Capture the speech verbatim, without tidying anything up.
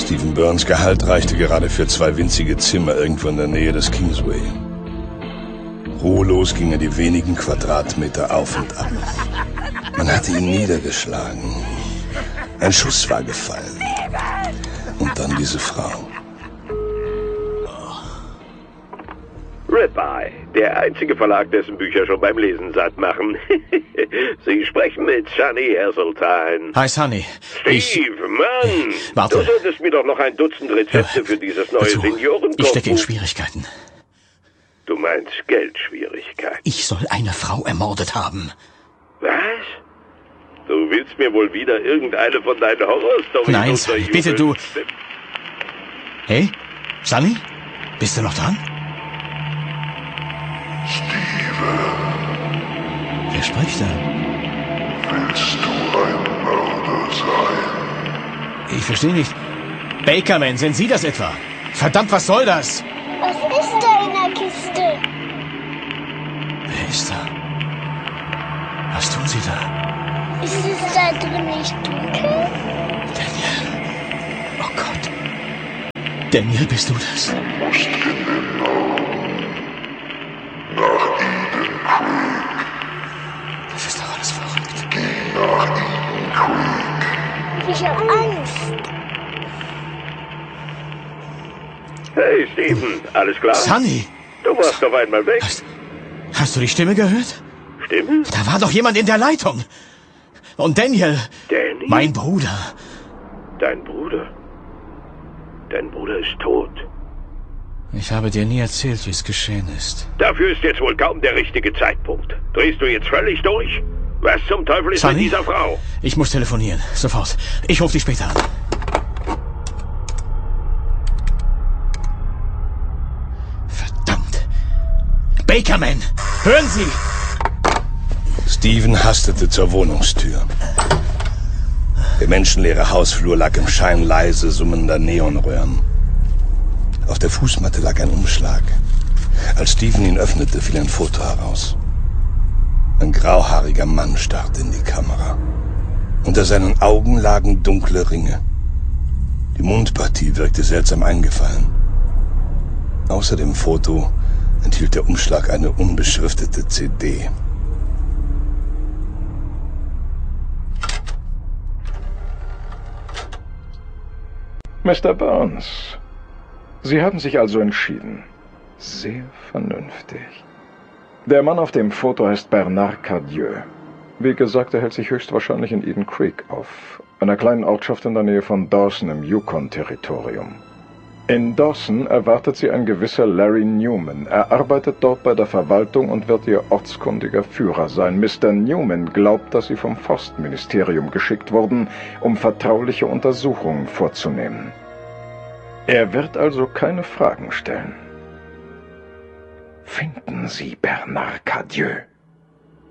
Stephen Burns' Gehalt reichte gerade für zwei winzige Zimmer irgendwo in der Nähe des Kingsway. Ruhelos ging er die wenigen Quadratmeter auf und ab. Man hatte ihn niedergeschlagen. Ein Schuss war gefallen. Und dann diese Frau. Ripeye, der einzige Verlag, dessen Bücher schon beim Lesen satt machen. Sie sprechen mit Sonny Heseltine. Hi, Sonny. Steve, ich, Mann! Warte. Du solltest mir doch noch ein Dutzend Rezepte für dieses neue Seniorenkochbuch. Ich stecke in Schwierigkeiten. Du meinst Geldschwierigkeiten? Ich soll eine Frau ermordet haben. Was? Du willst mir wohl wieder irgendeine von deinen Horrorstories... Nein, Sonny, bitte du... Hey, Sonny? Bist du noch dran? Steven. Wer spricht da? Willst du ein Mörder sein? Ich verstehe nicht. Bakerman, sind Sie das etwa? Verdammt, was soll das? Was ist da in der Kiste? Wer ist da? Was tun Sie da? Ist es da drin nicht dunkel? Daniel. Oh Gott. Daniel, bist du das? Du musst in den Norden. Nach Eden Creek. Das ist doch alles verrückt. Geh nach Eden Creek. Ich hab Angst. Hey, Steven, alles klar? Sonny! Du warst auf einmal weg. Hast, hast du die Stimme gehört? Stimme? Da war doch jemand in der Leitung. Und Daniel. Danny? Mein Bruder. Dein Bruder? Dein Bruder ist tot. Ich habe dir nie erzählt, wie es geschehen ist. Dafür ist jetzt wohl kaum der richtige Zeitpunkt. Drehst du jetzt völlig durch? Was zum Teufel ist Sonny? mit dieser Frau? Ich muss telefonieren. Sofort. Ich rufe dich später an. Verdammt. Bakerman! Hören Sie! Steven hastete zur Wohnungstür. Der menschenleere Hausflur lag im Schein leise summender Neonröhren. Auf der Fußmatte lag ein Umschlag. Als Steven ihn öffnete, fiel ein Foto heraus. Ein grauhaariger Mann starrte in die Kamera. Unter seinen Augen lagen dunkle Ringe. Die Mundpartie wirkte seltsam eingefallen. Außer dem Foto enthielt der Umschlag eine unbeschriftete C D. Mister Burns, Sie haben sich also entschieden. Sehr vernünftig. Der Mann auf dem Foto heißt Bernard Cadieux. Wie gesagt, er hält sich höchstwahrscheinlich in Eden Creek auf, einer kleinen Ortschaft in der Nähe von Dawson im Yukon-Territorium. In Dawson erwartet sie ein gewisser Larry Newman. Er arbeitet dort bei der Verwaltung und wird ihr ortskundiger Führer sein. Mister Newman glaubt, dass sie vom Forstministerium geschickt wurden, um vertrauliche Untersuchungen vorzunehmen. Er wird also keine Fragen stellen. Finden Sie Bernard Cadieux.